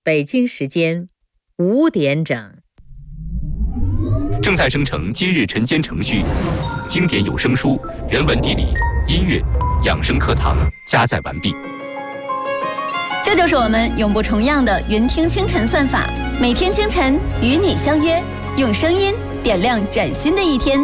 北京时间5点整。 正在生成今日晨间程序，经典有声书、人文地理、音乐、养生课堂加载完毕。 这就是我们永不重样的云听清晨算法，每天清晨与你相约，用声音点亮崭新的一天。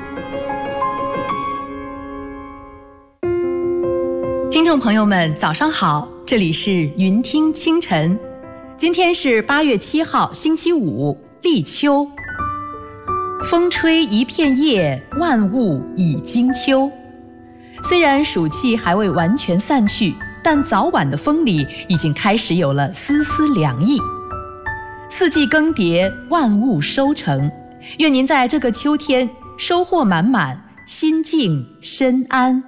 听众朋友们，早上好，这里是云听清晨。今天是8月7号，星期五，立秋。风吹一片叶，万物已经秋。虽然暑气还未完全散去，但早晚的风里已经开始有了丝丝凉意。四季更迭，万物收成，愿您在这个秋天收获满满，心静身安。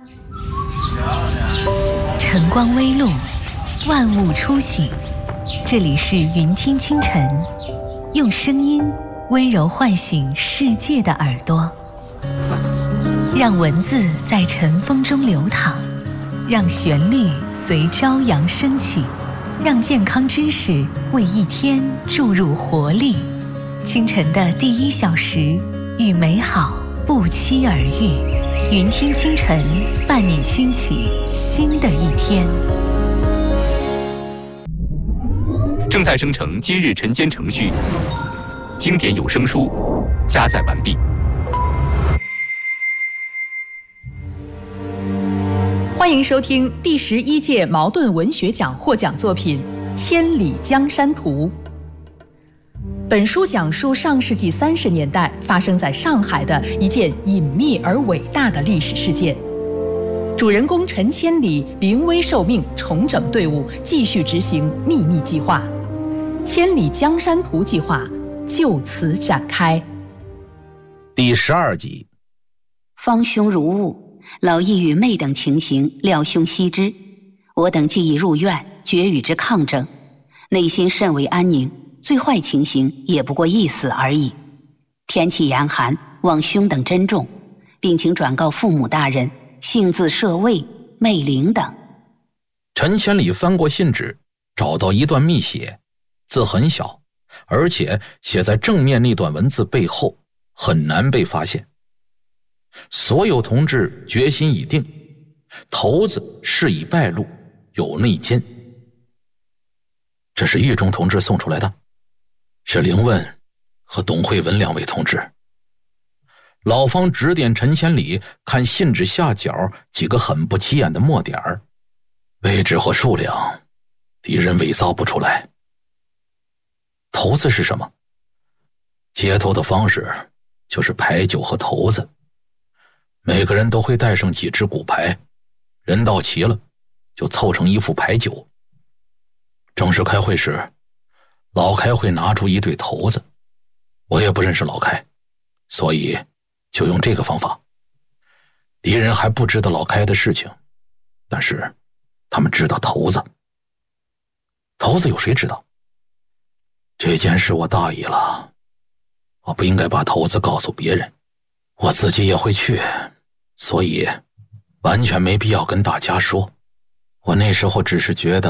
晨光微露，万物初醒。这里是云听清晨，用声音温柔唤醒世界的耳朵，让文字在晨风中流淌，让旋律随朝阳升起，让健康知识为一天注入活力。清晨的第1小时，与美好不期而遇。云听清晨，伴你轻启新的一天。 正在生成今日晨间程序，经典有声书加载完毕。 欢迎收听第11届茅盾文学奖获奖作品《千里江山图》。本书讲述上世纪30年代发生在上海的一件隐秘而伟大的历史事件。主人公陈千里临危受命，重整队伍，继续执行秘密计划。千里江山图计划就此展开。 第12集。 方兄如误，老义与妹等情形，料兄悉知。我等既已入院，决与之抗争，内心甚为安宁，最坏情形也不过一死而已。天气严寒，望兄等珍重，并请转告父母大人，姓字舍卫、妹灵等。 陈千里翻过信纸，找到一段密写，字很小，而且写在正面那段文字背后，很难被发现。所有同志决心已定，头子事已败露，有内奸。这是狱中同志送出来的，是凌问和董慧文2位同志。老方指点陈千里看信纸下角几个很不起眼的墨点儿，位置和数量敌人伪造不出来。头子是什么？接头的方式就是牌九和头子，每个人都会带上几只骨牌，人到齐了就凑成一副牌九。正式开会时，老开会拿出一对头子，我也不认识老开，所以就用这个方法。敌人还不知道老开的事情，但是他们知道头子。头子有谁知道？这件事我大意了，我不应该把头子告诉别人，我自己也会去，所以完全没必要跟大家说。我那时候只是觉得